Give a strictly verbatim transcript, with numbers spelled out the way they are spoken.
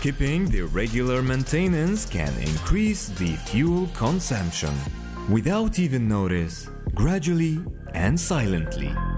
Skipping the regular maintenance can increase the fuel consumption without even notice, gradually and silently.